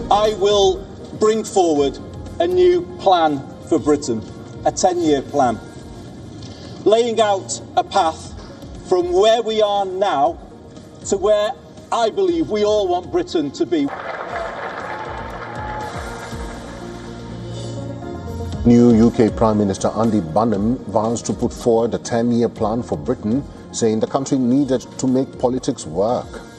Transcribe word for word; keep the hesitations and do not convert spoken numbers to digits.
I will bring forward a new plan for Britain, a ten-year plan, laying out a path from where we are now to where I believe we all want Britain to be. New U K Prime Minister Andy Burnham vows to put forward a ten-year plan for Britain, saying the country needed to make politics work.